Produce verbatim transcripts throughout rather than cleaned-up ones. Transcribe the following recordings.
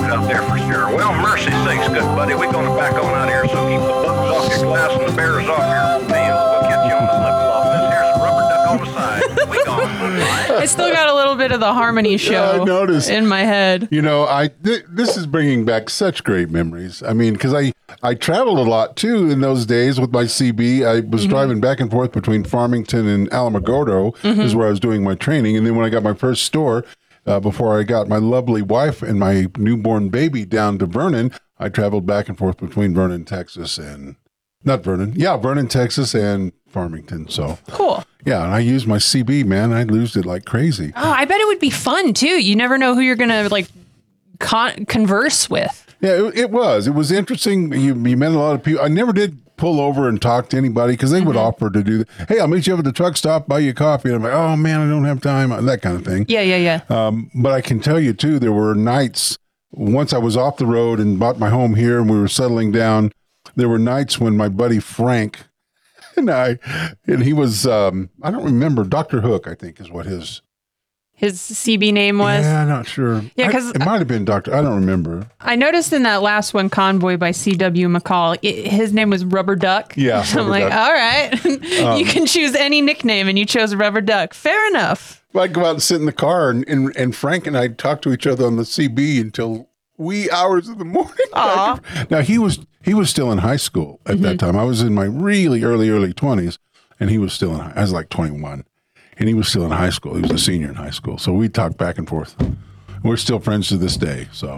talk up there for sure. Well, mercy sakes, good buddy, we're going to back on out here, so keep the bugs off your glass and the bears off your nails. We'll catch you on the flip flop. This here's Rubber Duck on the side. We gone. I still got a little bit of the Harmony Show Yeah, I noticed. in my head. You know, I th- this is bringing back such great memories. I mean, because I, I traveled a lot, too, in those days with my C B. I was mm-hmm. driving back and forth between Farmington and Alamogordo, mm-hmm. is where I was doing my training. And then when I got my first store, uh, before I got my lovely wife and my newborn baby down to Vernon, I traveled back and forth between Vernon, Texas, and not Vernon. Yeah, Vernon, Texas, and Farmington. So cool. Yeah, and I used my C B, man. I used it like crazy. Oh, I bet it would be fun, too. You never know who you're going to, like, con- converse with. Yeah, it, it was. It was interesting. You, you met a lot of people. I never did pull over and talk to anybody because they mm-hmm. would offer to do that. Hey, I'll meet you up at the truck stop, buy you a coffee. And I'm like, oh, man, I don't have time. That kind of thing. Yeah, yeah, yeah. Um, but I can tell you, too, there were nights, once I was off the road and bought my home here and we were settling down, there were nights when my buddy Frank and I, and he was, um, I don't remember, Doctor Hook, I think is what his... His C B name was? Yeah, I'm not sure. Yeah, because it might have been Doctor I don't remember. I noticed in that last one, Convoy by C W McCall, it, his name was Rubber Duck. Yeah. So I'm like, Duck. all right. um, you can choose any nickname, and you chose Rubber Duck. Fair enough. I'd go out and sit in the car, and, and, and Frank and I talk to each other on the C B until wee hours of the morning. Aww. Now, he was he was still in high school at mm-hmm. that time. I was in my really early, early twenties, and he was still in high I was like twenty-one. And he was still in high school. He was a senior in high school. So we talked back and forth. We're still friends to this day. So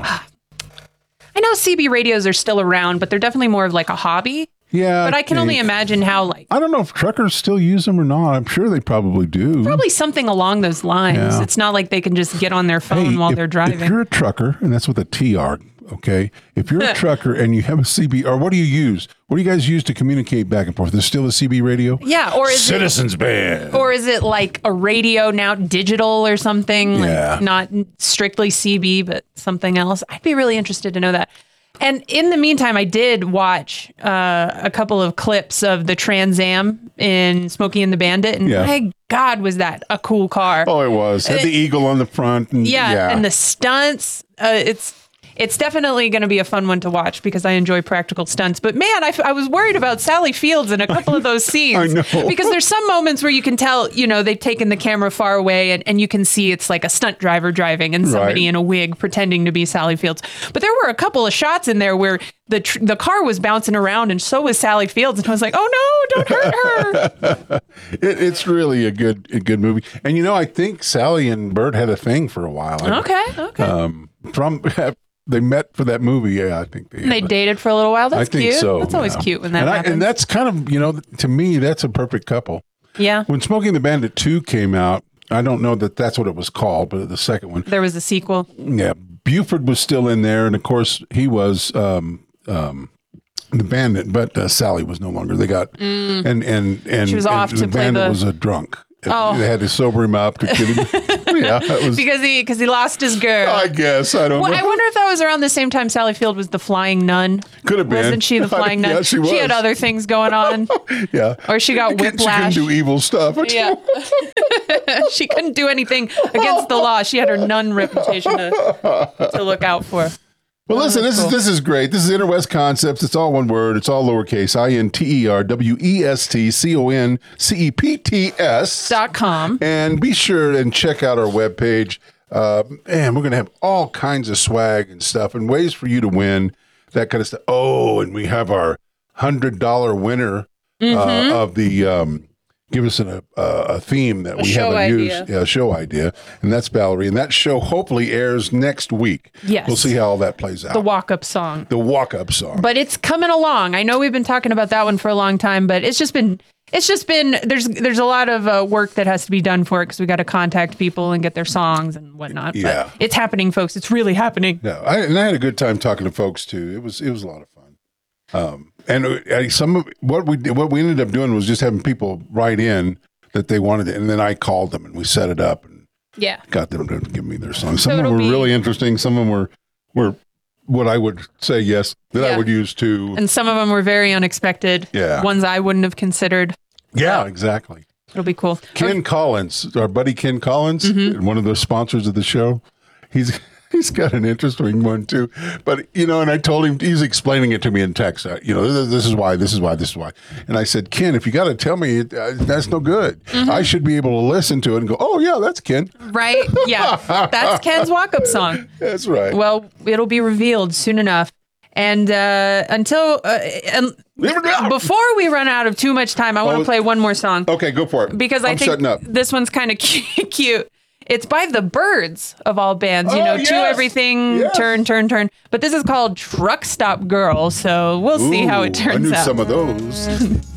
I know C B radios are still around, but they're definitely more of like a hobby. Yeah. But I can only imagine how like... I don't know if truckers still use them or not. I'm sure they probably do. Probably something along those lines. Yeah. It's not like they can just get on their phone hey, while if, they're driving. If you're a trucker, and that's what the T R, okay? If you're a trucker and you have a C B, or what do you use? What do you guys use to communicate back and forth? There's still a C B radio? Yeah, or is Citizens it, Band. Or is it like a radio now, digital or something? Yeah. Like not strictly C B, but something else. I'd be really interested to know that. And in the meantime, I did watch uh, a couple of clips of the Trans Am in Smokey and the Bandit, and yeah. my God, was that a cool car? Oh, it was. Had it, the eagle on the front. And, yeah, yeah, and the stunts. Uh, it's it's definitely going to be a fun one to watch because I enjoy practical stunts. But man, I, f- I was worried about Sally Fields in a couple of those scenes. I know. Because there's some moments where you can tell, you know, they've taken the camera far away and, and you can see it's like a stunt driver driving and somebody right. in a wig pretending to be Sally Fields. But there were a couple of shots in there where the tr- the car was bouncing around and so was Sally Fields. And I was like, oh no, don't hurt her. it, it's really a good a good movie. And, you know, I think Sally and Bert had a thing for a while. Okay, okay. Um, from... They met for that movie. Yeah, I think they. And they dated for a little while. That's I think cute. so. That's always yeah. cute when that and happens. I, and that's kind of, you know, to me, that's a perfect couple. Yeah. When Smokey and the Bandit two came out, I don't know that that's what it was called, but the second one. There was a sequel. Yeah. Buford was still in there. And of course, he was um, um, the bandit, but uh, Sally was no longer. They got, mm. and, and, and, she was and off the to play bandit the... was a drunk. Oh. They had to sober him up to get him. Yeah, it was, because he because he lost his girl. I guess I don't well, know. I wonder if that was around the same time Sally Field was the flying nun. Could have been. Wasn't she the flying nun? Yeah, she was. She had other things going on. Yeah. Or she got whiplash. She couldn't do evil stuff. Yeah. She couldn't do anything against the law. She had her nun reputation to, to look out for. Well, oh, listen, this cool. is this is great. This is Interwest Concepts. It's all one word. It's all lowercase. I N T E R W E S T C O N C E P T S. Dot com. And be sure and check out our webpage. Uh, and we're going to have all kinds of swag and stuff and ways for you to win, that kind of stuff. Oh, and we have our one hundred dollars winner mm-hmm. uh, of the... Um, give us an, a, a theme that a we haven't idea. used. Yeah, a show idea. And that's Valerie. And that show hopefully airs next week. Yes. We'll see how all that plays out. The walk-up song. The walk-up song. But it's coming along. I know we've been talking about that one for a long time, but it's just been, it's just been, there's there's a lot of uh, work that has to be done for it because we got to contact people and get their songs and whatnot. Yeah. But it's happening, folks. It's really happening. Yeah. I, and I had a good time talking to folks, too. It was, it was a lot of fun. Um, and uh, some of what we did, what we ended up doing was just having people write in that they wanted it, and then I called them and we set it up and yeah, got them to give me their songs. Some so of them were be... really interesting. Some of them were were what I would say yes that yeah. I would use too, and some of them were very unexpected. Yeah, ones I wouldn't have considered. Yeah, exactly. It'll be cool. Ken okay. Collins, our buddy Ken Collins, mm-hmm. one of the sponsors of the show. He's He's got an interesting one too, but you know, and I told him, he's explaining it to me in text. Uh, you know, this, this is why, this is why, this is why. And I said, Ken, if you got to tell me, uh, that's no good. Mm-hmm. I should be able to listen to it and go, oh yeah, that's Ken. Right? Yeah. That's Ken's walk-up song. That's right. Well, it'll be revealed soon enough. And uh, until uh, and before we run out of too much time, I want to Oh. play one more song. Okay, go for it. Because I I'm think shutting up. this one's kind of cute. It's by the Birds of all bands, you Oh, know, yes. to everything, Yes. turn, turn, turn. But this is called Truck Stop Girl, so we'll see how it Ooh, turns I knew out. some of those.